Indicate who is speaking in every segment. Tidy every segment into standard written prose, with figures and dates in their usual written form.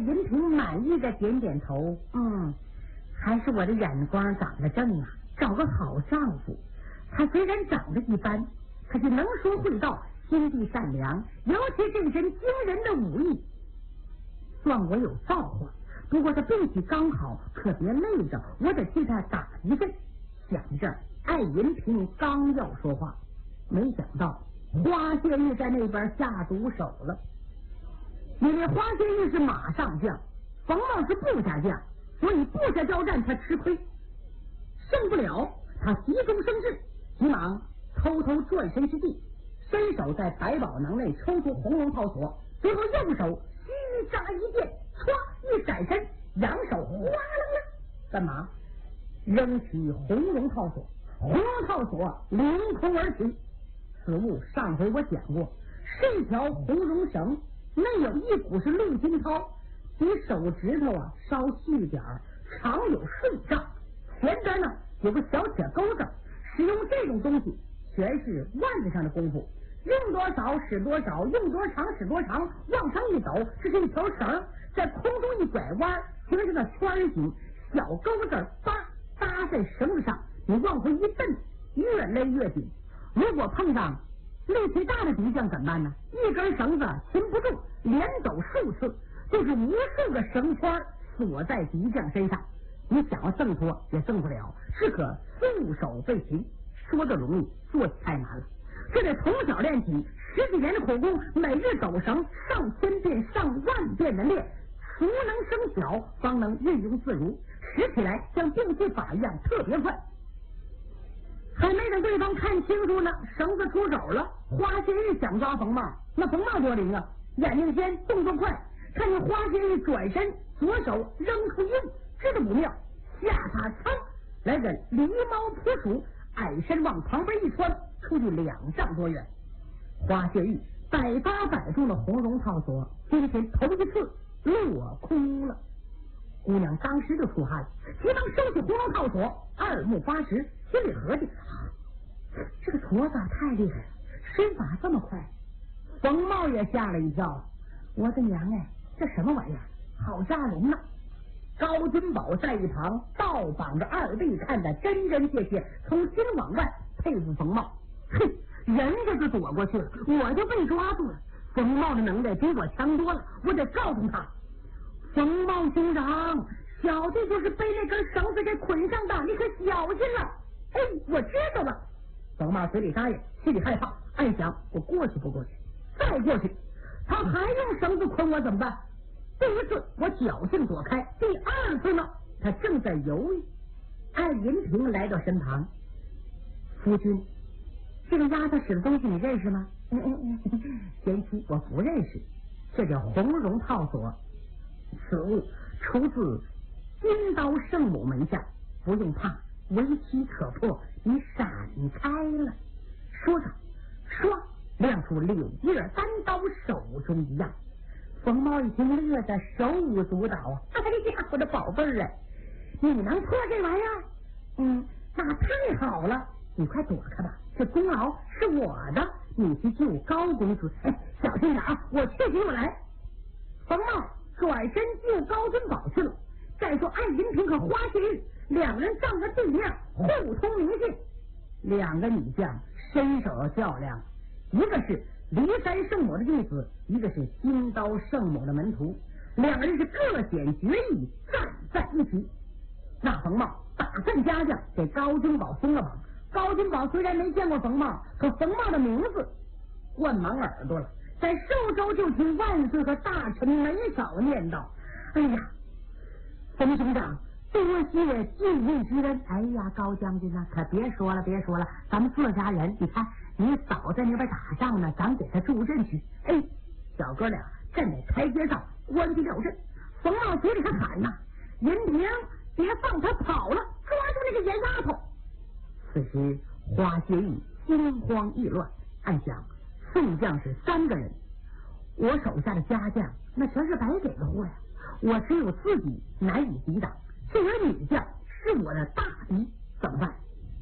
Speaker 1: 银平满意的点点头，还是我的眼光长得正啊，找个好丈夫。他虽然长得一般，可是能说会道，心地善良，尤其这身惊人的武艺，算我有造化。不过他病体刚好，可别累着，我得替他打一阵。想着，艾银平刚要说话，没想到花谢玉在那边下毒手了。因为花谢玉是马上将，冯茂是部下将，所以部下交战他吃亏，胜不了。他急中生智，急忙偷偷转身之际，伸手在百宝囊内抽出红绒套索，随后右手虚扎一剑，歘一闪身，扬手哗啦啦，干嘛？扔起红绒套索，红绒套索凌空而起。此物上回我讲过，是一条红绒绳，内有一股是绿金涛，比手指头稍细点儿，长有顺丈，前边呢有个小铁钩子。使用这种东西全是腕子上的功夫，用多少使多少，用多长使多长，往上一抖，这是一条绳，在空中一拐弯，形成个圈形，小钩子搭在绳子上，你往回一蹬，越勒越紧。如果碰上力气大的敌将怎么办呢？一根绳子擒不住，连抖数次，就是无数个绳圈锁在敌将身上，你想要挣脱也挣不了，只可束手被擒。说的容易，做起太难了。这得从小练起，10几年的苦功，每日抖绳上千遍上万遍的练，熟能生巧，方能运用自如，使起来像变戏法一样特别快。还没等对方看清楚呢，绳子出手了。花谢玉想抓冯茂，那冯茂多灵啊，眼睛尖，动作快，看见花谢玉转身，左手扔出硬，知道不妙，下他噌来个狸猫扑鼠，矮身往旁边一窜，出去2丈多远。花谢玉百发百中的红绒套索，今天头一次落空了。姑娘当时就出汗了，急忙收起红绒套索，二目发直，心里合计，这个矬子太厉害了，身法这么快。冯茂也吓了一跳，我的娘哎，这什么玩意儿，好吓人呐！高君宝在一旁倒绑着二弟，看得真真切切，从心往外佩服冯茂。哼，人家就躲过去了，我就被抓住了。冯茂的能耐比我强多了，我得告诉他。冯茂兄长，小弟就是被那根绳子给捆上的，你可小心了。哎，我知道了。冯茂嘴里答应，心里害怕，暗想我过去不过去，再过去他还用绳子捆我怎么办？第一次我侥幸躲开，第2次呢，他正在犹豫。艾银平来到身旁，夫君，这个丫头使的东西你认识吗？贤妻，我不认识，这叫红绒套索，此物出自金刀圣母门下，不用怕，为期可破，你闪开了。说着，唰亮出柳叶单刀手中一样。冯茂一听，乐得手舞足蹈啊！哎呀，我的宝贝儿啊，你能破这玩意儿？那太好了，你快躲开吧，这功劳是我的，你去救高公子。哎，小心点啊，我去救来。冯茂转身救高君宝去了。再说艾银平和花谢玉2人仗着地量，互通名信。2个女将身手较量，一个是骊山圣母的弟子，一个是金刀圣母的门徒，2人是各显绝艺，战在一起。那冯茂打散家将，给高君宝松了绑。高君宝虽然没见过冯茂，可冯茂的名字灌满耳朵了，在寿州就听万岁和大臣没少念叨。哎呀，冯兄长，多谢救命之恩。哎呀，高将军啊，可别说了，别说了，咱们自家人，你看你嫂在那边打仗呢，咱给他助阵去。哎，小哥俩站在台阶上，关机了阵。冯茂嘴里还喊呐：“银平，别放他跑了，抓住那个野丫头！”此时花谢玉心慌意乱，暗想宋将是3个人，我手下的家将那全是白给的货呀，我只有自己难以抵挡。这员女将是我的大敌，怎么办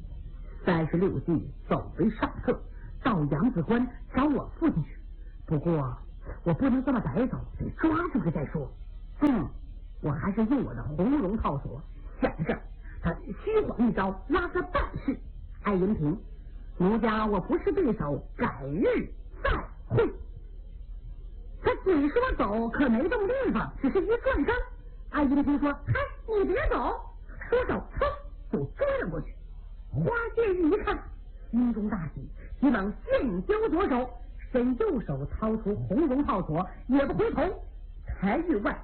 Speaker 1: ？36计走为上策，到扬子关找我父亲去。不过我不能这么逮走，得抓住他再说。 我还是用我的红绒套索。想着他虚晃一招，拉他办事。艾银平，奴家我不是对手，改日再会。他嘴说走，可没动地方，只是一转身。艾银平说：“嗨，你别走！”说走，噌就追了过去。花谢玉一看，心中大喜，急忙现交左手，伸右手掏出红绒套索，也不回头，抬玉腕，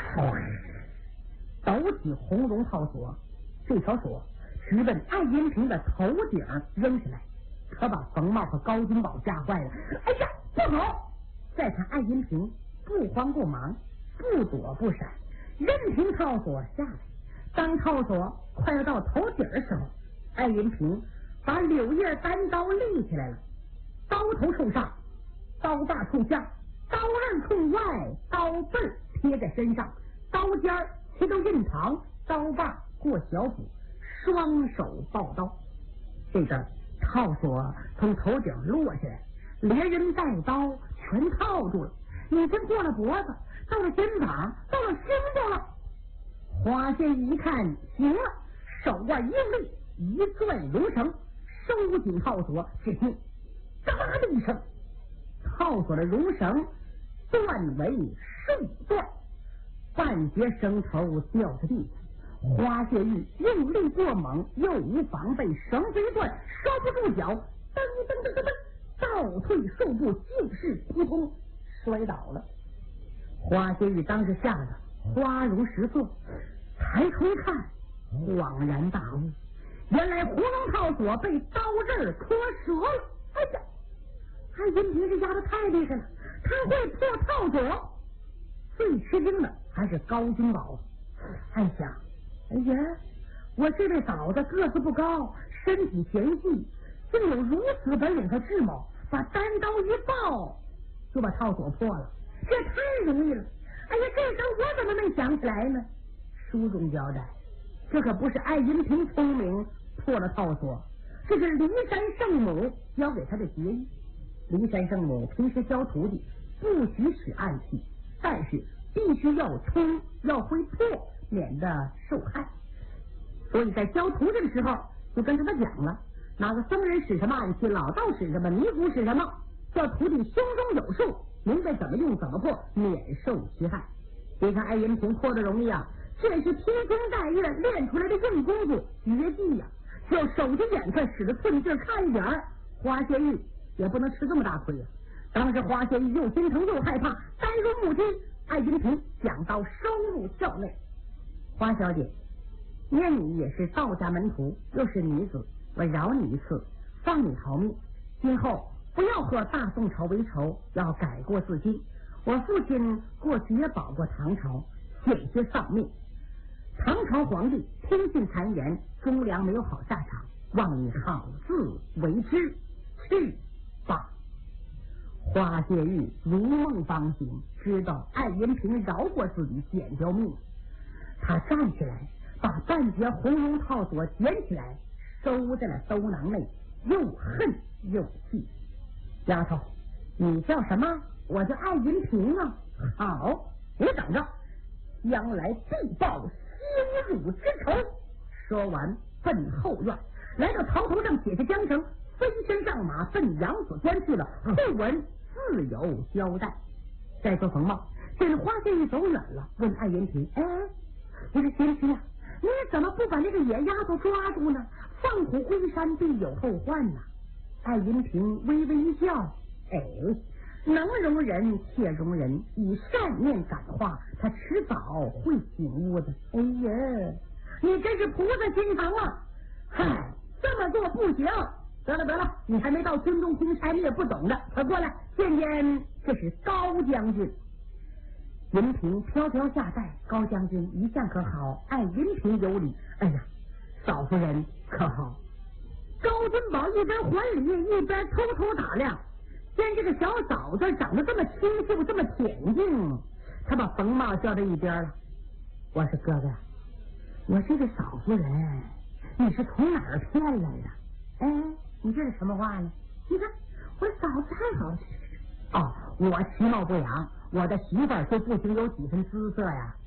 Speaker 1: 抖起红绒套索，这条索直奔艾银平的头顶扔下来，可把冯茂和高金宝吓坏了。哎呀，不好！再看艾银平不慌不忙，不躲不闪，任凭套索下来。当套索快要到头顶的时候，艾银平把柳叶单刀立起来了，刀头冲上，刀把冲下，刀刃冲外，刀背贴在身上，刀尖切到印堂，刀把过小腹，双手抱刀。这个套索从头顶落下来，连人带刀全套住了，已经过了脖子，到了肩膀，到了胸部了。花仙一看行了，手腕用力一转如绳，收紧套索，只听嘎啦的一声，套索的绒绳断为数段，半截绳头掉在地上。花谢玉用力过猛，又无防备，绳子一断，稍不住脚，噔噔噔噔噔，倒退数步，竟是扑通摔倒了。花谢玉当时吓得花容失色，抬头一看，恍然大悟，原来红绒套索被刀刃磕折了。哎呀，艾银平这家伙太厉害了，他会破套索。最吃惊的还是高金宝，暗想：哎呀，我这位嫂子个子不高，身体纤细，竟有如此本领和智谋，把单刀一抱就把套索破了，这太容易了。哎呀，这时候我怎么没想起来呢？书中交代，这可不是艾银平聪明破了套索，这是骊山圣母教给他的绝艺。骊山圣母平时教徒弟不许使暗器，但是必须要通，要会破，免得受害。所以在教徒弟的时候就跟他们讲了，哪个僧人使什么暗器，老道使什么，尼姑使什么，叫徒弟胸中有数，明白怎么用怎么破，免受其害。别看艾银平破的容易啊，这是披星戴月练出来的硬功夫绝技呀！就手着眼看使得寸劲看一点儿，花谢玉也不能吃这么大亏啊！当时花谢玉又心疼又害怕，呆如木鸡。艾银平讲到收入校内，花小姐，念你也是道家门徒，又是女子，我饶你一次，放你逃命。今后不要和大宋朝为仇，要改过自新。我父亲过去也保过唐朝，险些丧命。唐朝皇帝听信谗言，忠良没有好下场，望你好自为之，去吧。花谢玉如梦方醒，知道艾银平饶过自己，捡条命。他站起来，把半截红绒套索捡起来，收在了兜囊内，又恨又气。丫头，你叫什么？我叫艾银平啊。好，你等着，将来必报羞辱之仇。说完奔后院，来到曹头上，解下缰绳，飞身上马，奔杨子关去了。后文自有交代。再说冯茂见花谢玉走远了，问艾银平：哎，我说贤妻啊，你怎么不把那个野丫头抓住呢？放虎归山，必有后患呢。艾银平微微一笑：哎，能容人且容人，以善念感化，他迟早会醒悟的。哎呀，你真是菩萨心肠啊！嗨，这么做不行。得了，你还没到军中听差，你也不懂的，快过来见见，这是高将军。银平飘飘下拜，高将军一向可好？爱银平有礼。哎呀，嫂夫人可好？高金宝一边还礼一边偷偷打量，见这个小嫂子长得这么清秀，这么恬静，他把冯茂叫到一边了。我说哥哥，我这个嫂夫人你是从哪儿骗来的？哎，你这是什么话呢？你看我嫂子太好了。哦，我其貌不扬，我的媳妇儿就不行有几分姿色呀。